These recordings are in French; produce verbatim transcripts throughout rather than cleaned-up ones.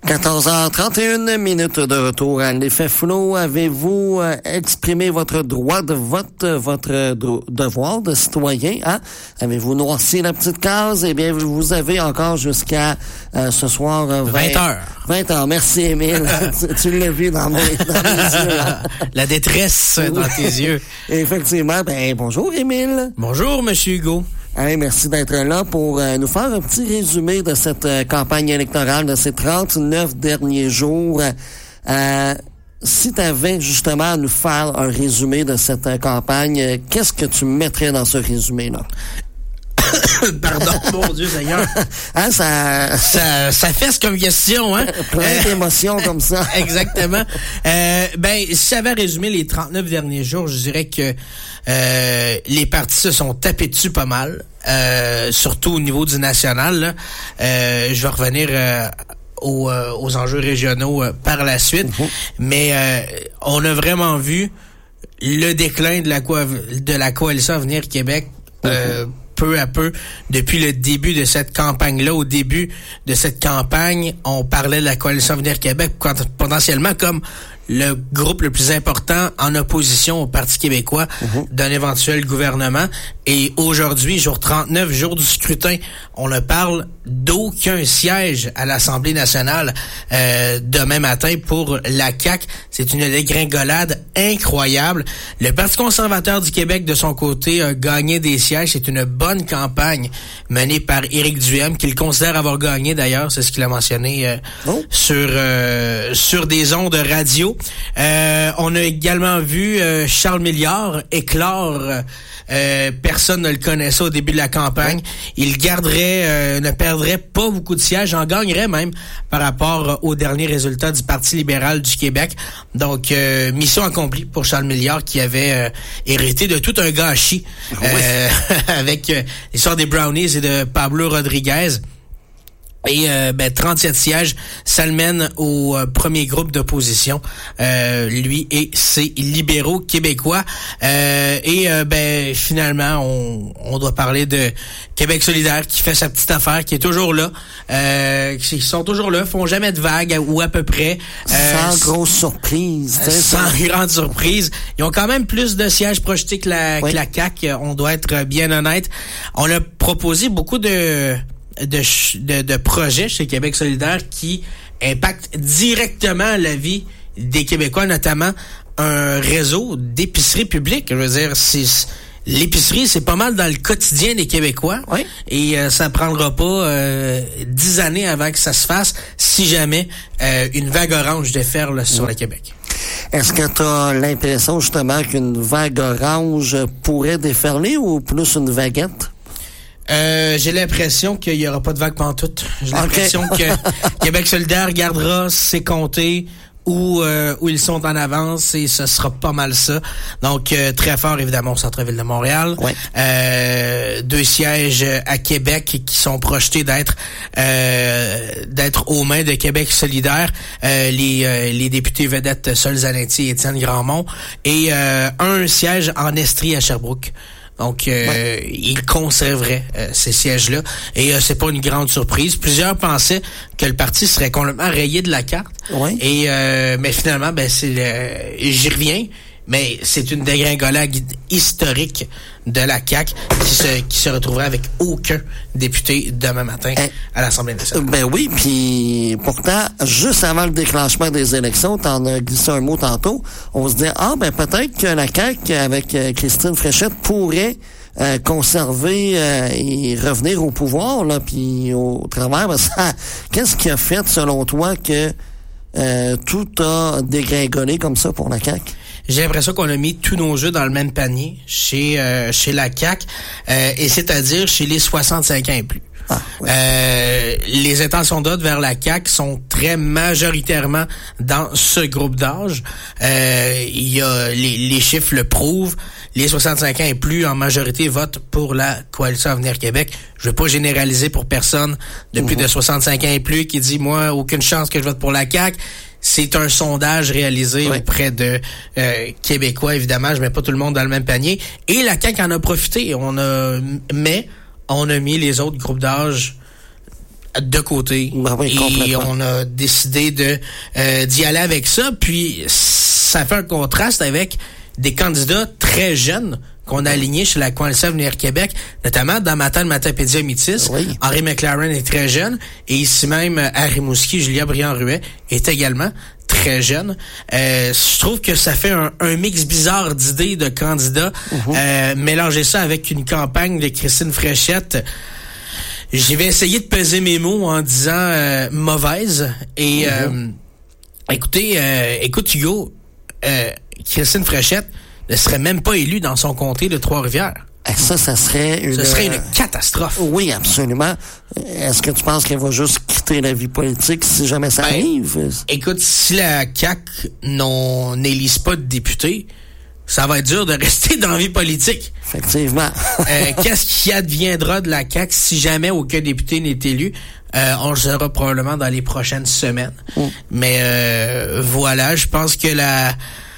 quatorze heures trente et une minutes de retour à l'effet Flow. Avez-vous euh, exprimé votre droit de vote, votre dro- devoir de citoyen? Hein? Avez-vous noirci la petite case? Eh bien, vous avez encore jusqu'à euh, ce soir euh, vingt heures. vingt heures. Merci, Émile. tu, tu l'as vu dans mes, dans mes yeux. Là. La détresse dans tes yeux. Effectivement. Ben, bonjour, Émile. Bonjour, Monsieur Hugo. Hey, merci d'être là pour euh, nous faire un petit résumé de cette euh, campagne électorale de ces trente-neuf derniers jours. Euh, si tu avais justement à nous faire un résumé de cette euh, campagne, euh, qu'est-ce que tu mettrais dans ce résumé-là? Pardon, mon Dieu Seigneur. Hein, ça... ça... Ça fesse comme question, hein? Plein euh... d'émotions comme ça. Exactement. Euh, ben, si j'avais résumé les trente-neuf derniers jours, je dirais que euh, les partis se sont tapés dessus pas mal, euh, surtout au niveau du national. Là. Euh, je vais revenir... Euh, Aux, euh, aux enjeux régionaux euh, par la suite. Mm-hmm. Mais euh, on a vraiment vu le déclin de la, co- de la coalition Avenir Québec euh, mm-hmm. peu à peu depuis le début de cette campagne-là. Au début de cette campagne, on parlait de la coalition Avenir Québec quand, potentiellement comme le groupe le plus important en opposition au Parti québécois mm-hmm. d'un éventuel gouvernement. Et aujourd'hui, jour trente-neuf, jour du scrutin, on ne parle d'aucun siège à l'Assemblée nationale euh, demain matin pour la C A Q. C'est une dégringolade incroyable. Le Parti conservateur du Québec, de son côté, a gagné des sièges. C'est une bonne campagne menée par Éric Duhem, qu'il considère avoir gagné d'ailleurs. C'est ce qu'il a mentionné euh, oh. sur euh, sur des ondes radio. Euh, on a également vu euh, Charles Milliard éclore. Euh, personne ne le connaissait au début de la campagne. Il garderait, euh, ne perdrait pas beaucoup de sièges, en gagnerait même par rapport aux derniers résultats du Parti libéral du Québec. Donc, euh, mission accomplie pour Charles Milliard qui avait euh, hérité de tout un gâchis euh, oui. avec euh, l'histoire des Brownies et de Pablo Rodriguez. Et euh, ben, trente-sept sièges, ça le mène au euh, premier groupe d'opposition, euh, lui et ses libéraux québécois. Euh, et euh, ben finalement, on, on doit parler de Québec solidaire qui fait sa petite affaire, qui est toujours là, euh, qui sont toujours là, font jamais de vagues ou à peu près. Euh, sans grosse surprise. Sans ça. grande surprise. Ils ont quand même plus de sièges projetés que la, oui. que la C A Q, on doit être bien honnête. On a proposé beaucoup de... De, de, de projets chez Québec solidaire qui impactent directement la vie des Québécois, notamment un réseau d'épiceries publiques. Je veux dire, c'est, l'épicerie, c'est pas mal dans le quotidien des Québécois. Oui. Et euh, ça prendra pas euh, dix années avant que ça se fasse si jamais euh, une vague orange déferle sur oui. le Québec. Est-ce que tu as l'impression justement qu'une vague orange pourrait déferler ou plus une vaguette? Euh, j'ai l'impression qu'il y aura pas de vague pantoute. J'ai okay. l'impression que Québec solidaire gardera ses comtés où euh, où ils sont en avance et ce sera pas mal ça. Donc euh, très fort évidemment au centre-ville de Montréal. Ouais. Euh, deux sièges à Québec qui sont projetés d'être euh, d'être aux mains de Québec solidaire. Euh, les euh, les députés vedettes Sol Zanetti et Étienne Grandmont et euh, un siège en Estrie à Sherbrooke. Donc, euh, ouais. il conserverait euh, ces sièges-là. Et euh, c'est pas une grande surprise. Plusieurs pensaient que le parti serait complètement rayé de la carte. Ouais. Et euh, mais finalement, ben c'est euh, j'y reviens. Mais c'est une dégringolade historique de la C A Q qui se qui se retrouverait avec aucun député demain matin eh, à l'Assemblée nationale. Ben oui, puis pourtant, juste avant le déclenchement des élections, t'en as glissé un mot tantôt, on se dit, ah ben peut-être que la C A Q, avec euh, Christine Fréchette, pourrait euh, conserver euh, et revenir au pouvoir, là, puis au travers. Ben, ça, qu'est-ce qui a fait, selon toi, que euh, tout a dégringolé comme ça pour la C A Q? J'ai l'impression qu'on a mis tous nos jeux dans le même panier chez euh, chez la C A Q, euh, et c'est-à-dire chez les soixante-cinq ans et plus. Ah, oui. euh, les intentions d'autres vers la C A Q sont très majoritairement dans ce groupe d'âge. Euh, il y a les, les chiffres le prouvent. Les soixante-cinq ans et plus en majorité votent pour la coalition Avenir Québec. Je veux pas généraliser pour personne de plus mmh. de soixante-cinq ans et plus qui dit moi aucune chance que je vote pour la C A Q. C'est un sondage réalisé oui. auprès de euh, Québécois, évidemment. Je mets pas tout le monde dans le même panier. Et la C A Q en a profité. On a, mais on a mis les autres groupes d'âge de côté. Ben oui, et on a décidé de euh, d'y aller avec ça. Puis ça fait un contraste avec des candidats très jeunes qu'on a alignés chez la Coalition Avenir Québec, notamment dans Matane Matapédia Métis. Oui. Henri McLaren est très jeune. Et ici même, à Rimouski, Julia Brillant-Ruet est également très jeune. Euh, je trouve que ça fait un, un mix bizarre d'idées de candidats. Uh-huh. Euh, mélanger ça avec une campagne de Christine Fréchette. J'ai essayé de peser mes mots en disant euh, mauvaise. Et uh-huh. euh, écoutez, euh, écoute Hugo, euh, Christine Fréchette ne serait même pas élue dans son comté de Trois-Rivières. Ça, ça serait une... Ce serait une catastrophe. Oui, absolument. Est-ce que tu penses qu'elle va juste quitter la vie politique si jamais ça ben, arrive? Écoute, si la C A Q non n'élise pas de député, ça va être dur de rester dans la vie politique. Effectivement. euh, qu'est-ce qui adviendra de la C A Q si jamais aucun député n'est élu? Euh, on le saura probablement dans les prochaines semaines. Mm. Mais euh, voilà, je pense que la...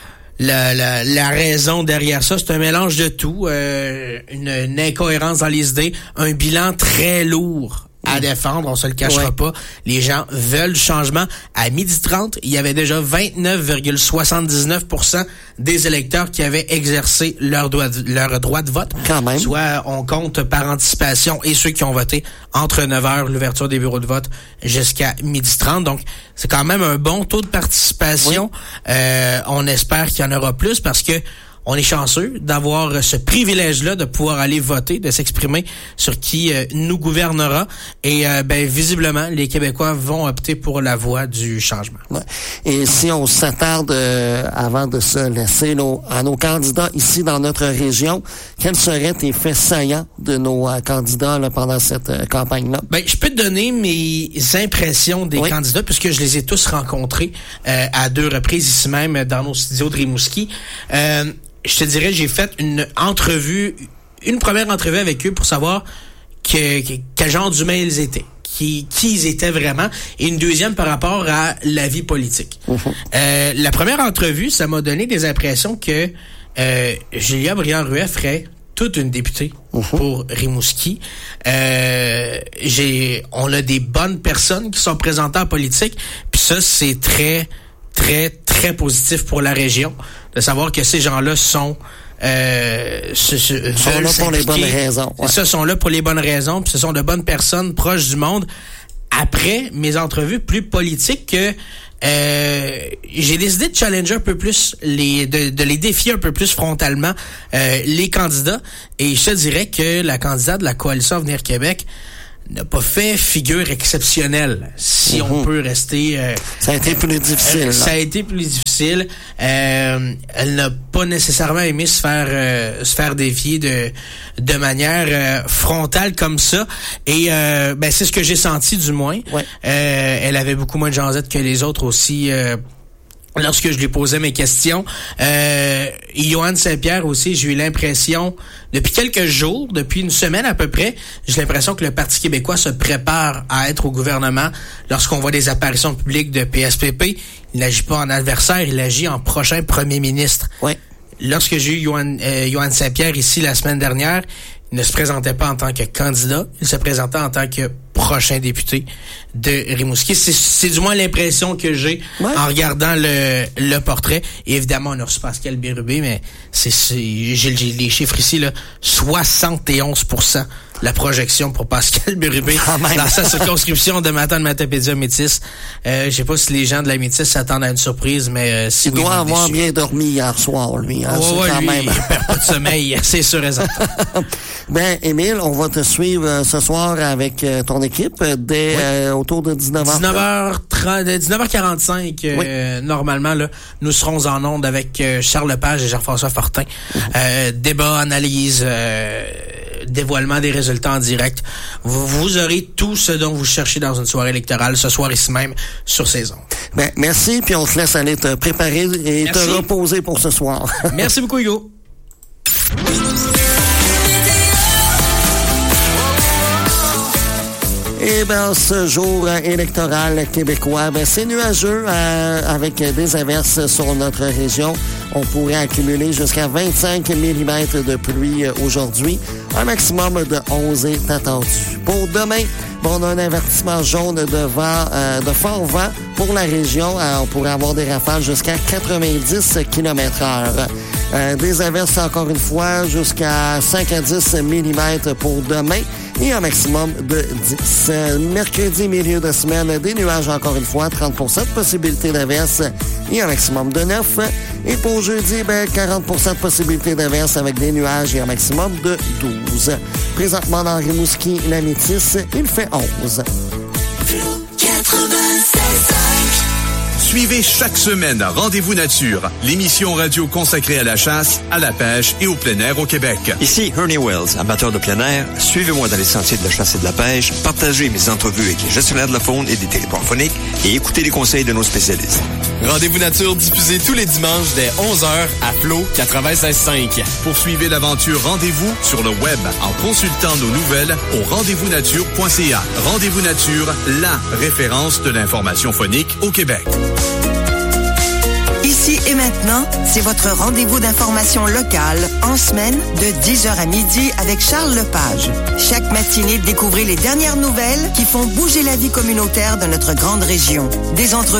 La, la, la raison derrière ça, c'est un mélange de tout, euh, une, une incohérence dans les idées, un bilan très lourd à défendre, on se le cachera ouais. pas. Les gens veulent du changement. À midi trente, il y avait déjà vingt-neuf virgule soixante-dix-neuf pour cent des électeurs qui avaient exercé leur droit de, leur droit de vote. Quand même. Soit on compte par anticipation et ceux qui ont voté entre neuf heures, l'ouverture des bureaux de vote, jusqu'à midi trente. Donc, c'est quand même un bon taux de participation. Oui. Euh, on espère qu'il y en aura plus parce que on est chanceux d'avoir ce privilège-là de pouvoir aller voter, de s'exprimer sur qui euh, nous gouvernera. Et euh, ben visiblement, les Québécois vont opter pour la voie du changement. Ouais. Et si on s'attarde euh, avant de se laisser nos, à nos candidats ici dans notre région, quels seraient tes faits saillants de nos euh, candidats là, pendant cette euh, campagne-là? Ben, je peux te donner mes impressions des oui. candidats puisque je les ai tous rencontrés euh, à deux reprises ici même dans nos studios de Rimouski. Euh, Je te dirais, j'ai fait une entrevue, une première entrevue avec eux pour savoir que, que, quel genre d'humains ils étaient, qui, qui ils étaient vraiment, et une deuxième par rapport à la vie politique. Uh-huh. Euh, la première entrevue, ça m'a donné des impressions que euh, Julia Brillant-Ruet ferait toute une députée uh-huh. pour Rimouski. Euh, j'ai, on a des bonnes personnes qui sont présentées en politique, puis ça, c'est très, très, très positif pour la région. De savoir que ces gens-là sont euh, se, se, sont là pour les bonnes raisons. Ouais. Ça, sont là pour les bonnes raisons, puis ce sont de bonnes personnes proches du monde. Après mes entrevues plus politiques, que euh, j'ai décidé de challenger un peu plus, les de, de les défier un peu plus frontalement euh, les candidats. Et je te dirais que la candidate de la Coalition Avenir Québec n'a pas fait figure exceptionnelle, si mm-hmm. on peut rester... Euh, ça a été plus difficile. Euh, ça a été plus difficile. Euh, elle n'a pas nécessairement aimé se faire euh, se faire défier de de manière euh, frontale comme ça. Et euh, ben c'est ce que j'ai senti du moins. Ouais. Euh, elle avait beaucoup moins de jasette que les autres aussi. Euh, Lorsque je lui posais mes questions, euh, Yohann Saint-Pierre aussi, j'ai eu l'impression, depuis quelques jours, depuis une semaine à peu près, j'ai l'impression que le Parti québécois se prépare à être au gouvernement. Lorsqu'on voit des apparitions publiques de P S P P, il n'agit pas en adversaire, il agit en prochain premier ministre. Oui. Lorsque j'ai eu Yohann, euh, Yohann Saint-Pierre ici la semaine dernière, il ne se présentait pas en tant que candidat, il se présentait en tant que prochain député de Rimouski. C'est, c'est du moins l'impression que j'ai ouais. en regardant le, le portrait. Et évidemment, on a reçu Pascal Bérubé, mais c'est, c'est j'ai, j'ai les chiffres ici, là, soixante et onze pour cent la projection pour Pascal Bérubé dans sa circonscription de Matane Matapédia Métis. Euh, je sais pas si les gens de la Métis s'attendent à une surprise, mais euh, si il oui, doit avoir bien dormi hier soir, lui. Hein, oh, c'est ouais, quand lui, même... il perd pas de sommeil, c'est sûr et certain. Ben, Émile, on va te suivre euh, ce soir avec euh, ton équipe dès oui. euh, autour de dix-neuf heures. dix-neuf heures trente, dix-neuf heures quarante-cinq, euh, oui. normalement, là, nous serons en onde avec euh, Charles Lepage et Jean-François Fortin. Mm-hmm. Euh, débat, analyse, euh, dévoilement des résultats en direct. Vous, vous aurez tout ce dont vous cherchez dans une soirée électorale ce soir ici même sur ces ondes. Ben, merci, puis on te laisse aller te préparer et merci. te reposer pour ce soir. Merci beaucoup, Hugo. Et ben ce jour électoral québécois, ben c'est nuageux euh, avec des averses sur notre région. On pourrait accumuler jusqu'à vingt-cinq millimètres de pluie aujourd'hui. Un maximum de onze est attendu. Pour demain, Bon, on a un avertissement jaune de vent, euh, de fort vent pour la région. Euh, on pourrait avoir des rafales jusqu'à quatre-vingt-dix kilomètres heure. Euh, des averses, encore une fois, jusqu'à cinq à dix millimètres pour demain et un maximum de dix. Euh, mercredi, milieu de semaine, des nuages, encore une fois, trente pour cent de possibilité d'averses et un maximum de neuf. Et pour jeudi, ben, quarante pour cent de possibilité d'averses avec des nuages et un maximum de douze. Présentement, dans Rimouski, la Métis, il fait onze. Suivez chaque semaine Rendez-vous Nature, l'émission radio consacrée à la chasse, à la pêche et au plein air au Québec. Ici Ernie Wells, amateur de plein air. Suivez-moi dans les sentiers de la chasse et de la pêche, partagez mes entrevues avec les gestionnaires de la faune et des territoires phoniques et écoutez les conseils de nos spécialistes. Rendez-vous Nature diffusé tous les dimanches dès onze heures à Flo quatre-vingt-seize cinq. Poursuivez l'aventure Rendez-vous sur le web en consultant nos nouvelles au rendez-vous nature point c a. Rendez-vous Nature, la référence de l'information phonique au Québec. Ici et maintenant, c'est votre rendez-vous d'information locale en semaine de dix heures à midi avec Charles Lepage. Chaque matinée, découvrez les dernières nouvelles qui font bouger la vie communautaire de notre grande région. Des entrevues